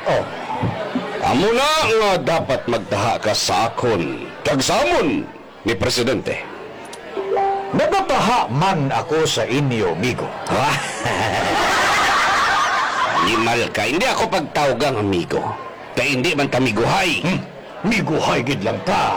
Oh, Amo na nga dapat magtaha ka sa akon. Kag samon ni Presidente. nagataha man ako sa inyo, migo. Animal ka, hindi ako pagtawgang amigo. Kaya hindi man tamiguhay. Miguhay gid lang ta.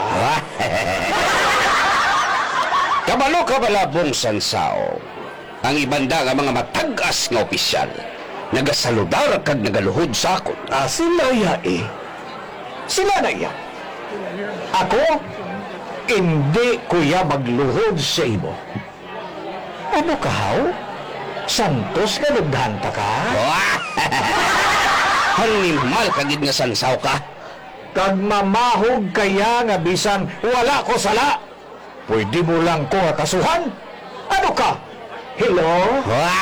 Kabalo ka balabong sansao. Ang ibanda nga mga matagas nga opisyal. Nagasaludar kag nagaluhod sa akon. Sila ya eh. Sila na iya. Ako, hindi kuya magluhod sa imo. Ano ka, haw? Santos na lughanta ka? Animal ka gid nga sansaw ka. Kag mamahog kaya nga bisan wala ko sala. Pwede mo lang ko nga kasuhan? Ano ka? Hello?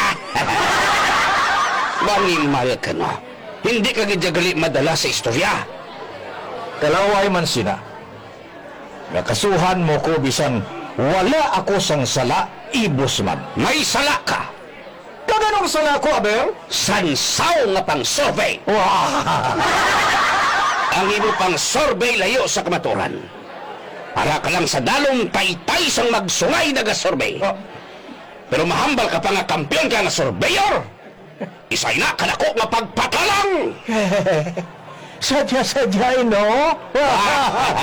Animal ka no. Hindi ka gid gali madala sa istorya. Kalaway man sina. Nakasuhan mo ko bisan wala ako sang sala, ibos man. May sala ka. Kaganong sala ko, Abel? Sansaw nga pang survey. Ang imo pang survey layo sa kamaturan. Para ka lang sa dalong taytay sang magsungay na survey. Pero mahambal ka pa nga kampiyon ka nga surveyor. Isay na ka nako nga pagpatalang. Sadya-sadya, no?